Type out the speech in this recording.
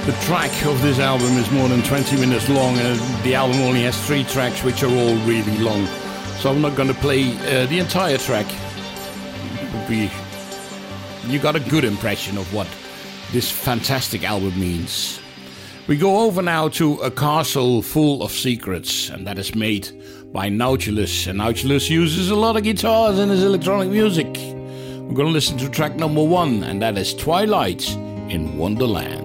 The track of this album is more than 20 minutes long, and the album only has 3 tracks, which are all really long. So I'm not going to play the entire track. You got a good impression of what this fantastic album means. We go over now to A Castle Full of Secrets, and that is made by Nautilus. And Nautilus uses a lot of guitars in his electronic music. We're going to listen to track number 1, and that is Twilight in Wonderland.